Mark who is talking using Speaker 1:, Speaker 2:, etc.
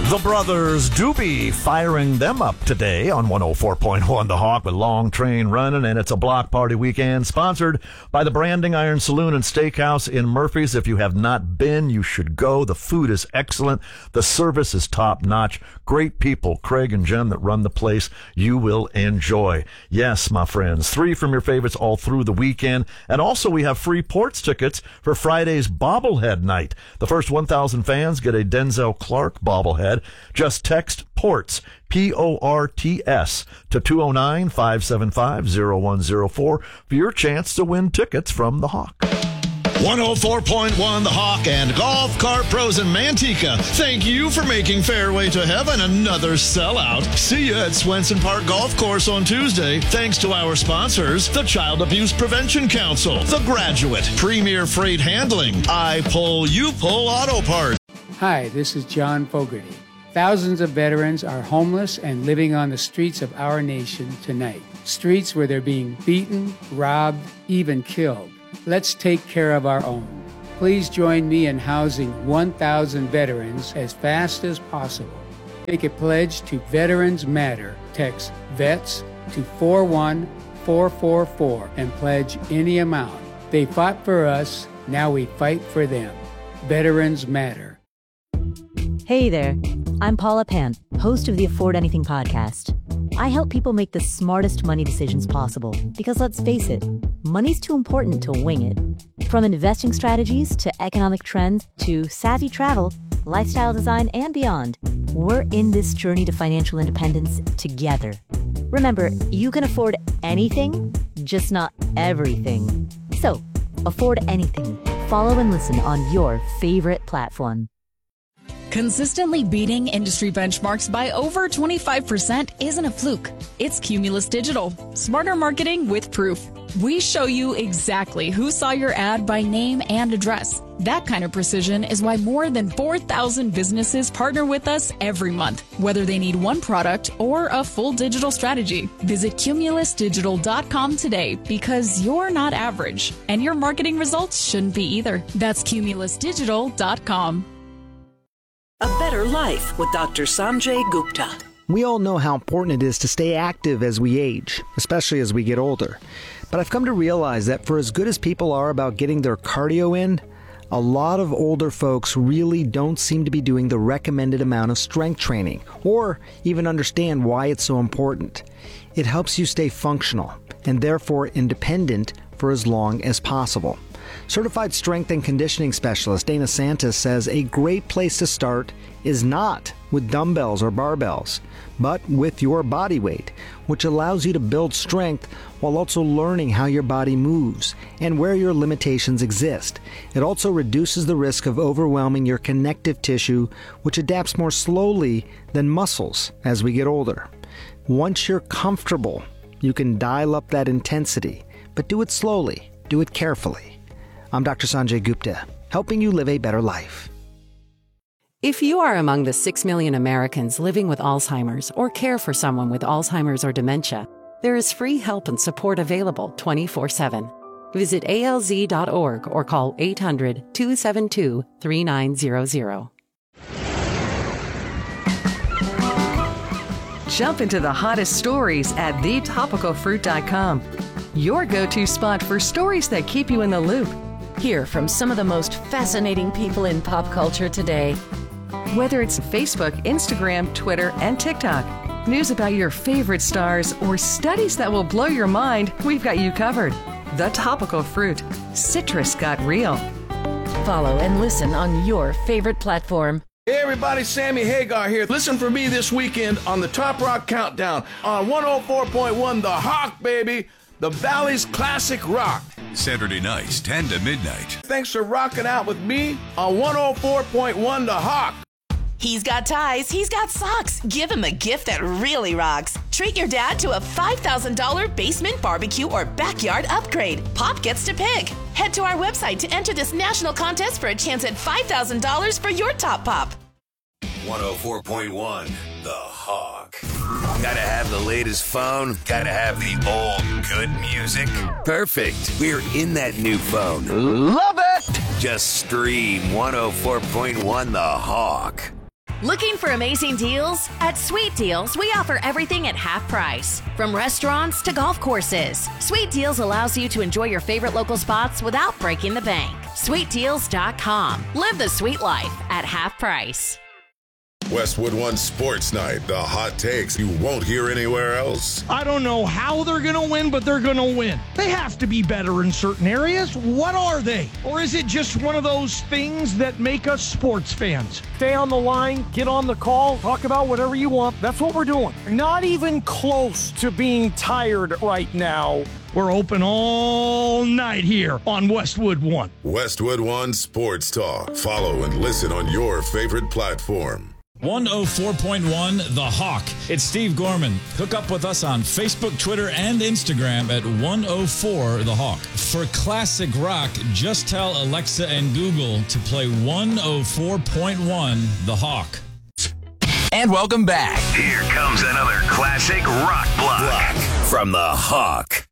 Speaker 1: The Brothers Doobie firing them up today on 104.1 The Hawk with Long Train Running, and it's a block party weekend sponsored by the Branding Iron Saloon and Steakhouse in Murphy's. If you have not been, you should go. The food is excellent. The service is top-notch. Great people, Craig and Jen, that run the place. You will enjoy. Yes, my friends, 3 from your favorites all through the weekend. And also we have free Ports tickets for Friday's bobblehead night. The first 1,000 fans get a Denzel Clark bobblehead. Just text PORTS, PORTS, to 209-575-0104 for your chance to win tickets from the Hawk. 104.1 The Hawk and Golf Cart Pros in Manteca. Thank you for making Fairway to Heaven another sellout. See you at Swenson Park Golf Course on Tuesday. Thanks to our sponsors, the Child Abuse Prevention Council, The Graduate, Premier Freight Handling, I Pull, You Pull Auto Parts.
Speaker 2: Hi, this is John Fogerty. Thousands of veterans are homeless and living on the streets of our nation tonight. Streets where they're being beaten, robbed, even killed. Let's take care of our own. Please join me in housing 1,000 veterans as fast as possible. Make a pledge to Veterans Matter. Text VETS to 41444 and pledge any amount. They fought for us, now we fight for them. Veterans Matter.
Speaker 3: Hey there, I'm Paula Pant, host of the Afford Anything podcast. I help people make the smartest money decisions possible because, let's face it, money's too important to wing it. From investing strategies to economic trends to savvy travel, lifestyle design, and beyond, we're in this journey to financial independence together. Remember, you can afford anything, just not everything. So, afford anything. Follow and listen on your favorite platform.
Speaker 4: Consistently beating industry benchmarks by over 25% isn't a fluke. It's Cumulus Digital. Smarter marketing with proof. We show you exactly who saw your ad by name and address. That kind of precision is why more than 4,000 businesses partner with us every month, whether they need one product or a full digital strategy. Visit cumulusdigital.com today because you're not average, and your marketing results shouldn't be either. That's cumulusdigital.com.
Speaker 5: A Better Life with Dr. Sanjay Gupta.
Speaker 6: We all know how important it is to stay active as we age, especially as we get older. But I've come to realize that for as good as people are about getting their cardio in, a lot of older folks really don't seem to be doing the recommended amount of strength training, or even understand why it's so important. It helps you stay functional, and therefore independent for as long as possible. Certified strength and conditioning specialist Dana Santos says a great place to start is not with dumbbells or barbells, but with your body weight, which allows you to build strength while also learning how your body moves and where your limitations exist. It also reduces the risk of overwhelming your connective tissue, which adapts more slowly than muscles as we get older. Once you're comfortable, you can dial up that intensity, but do it slowly, do it carefully. I'm Dr. Sanjay Gupta, helping you live a better life.
Speaker 7: If you are among the 6 million Americans living with Alzheimer's or care for someone with Alzheimer's or dementia, there is free help and support available 24/7. Visit alz.org or call 800-272-3900.
Speaker 8: Jump into the hottest stories at thetopicalfruit.com. Your go-to spot for stories that keep you in the loop.
Speaker 9: Hear from some of the most fascinating people in pop culture today.
Speaker 8: Whether it's Facebook, Instagram, Twitter, and TikTok, news about your favorite stars, or studies that will blow your mind, we've got you covered. The Topical Fruit. Citrus got real.
Speaker 9: Follow and listen on your favorite platform.
Speaker 10: Hey everybody, Sammy Hagar here. Listen for me this weekend on the Top Rock Countdown on 104.1 The Hawk, baby. The Valley's classic rock.
Speaker 11: Saturday nights, 10 to midnight.
Speaker 10: Thanks for rocking out with me on 104.1 The Hawk.
Speaker 12: He's got ties, he's got socks. Give him a gift that really rocks. Treat your dad to a $5,000 basement barbecue or backyard upgrade. Pop gets to pick. Head to our website to enter this national contest for a chance at $5,000 for your top pop.
Speaker 11: 104.1 The Hawk. Gotta have the latest phone, gotta have the old good music. Perfect. We're in that new phone.
Speaker 10: Love it!
Speaker 11: Just stream 104.1 The Hawk.
Speaker 9: Looking for amazing deals? At Sweet Deals, we offer everything at half price. From restaurants to golf courses, Sweet Deals allows you to enjoy your favorite local spots without breaking the bank. SweetDeals.com. Live the sweet life at half price.
Speaker 13: Westwood One Sports Night, the hot takes you won't hear anywhere else.
Speaker 14: I don't know how they're going to win, but they're going to win. They have to be better in certain areas. What are they? Or is it just one of those things that make us sports fans? Stay on the line, get on the call, talk about whatever you want. That's what we're doing. Not even close to being tired right now. We're open all night here on Westwood One.
Speaker 13: Westwood One Sports Talk. Follow and listen on your favorite platform.
Speaker 15: 104.1 The Hawk. It's Steve Gorman. Hook up with us on Facebook, Twitter, and Instagram at 104 The Hawk. For classic rock, just tell Alexa and Google to play 104.1 The Hawk.
Speaker 11: And welcome back. Here comes another classic rock block from The Hawk.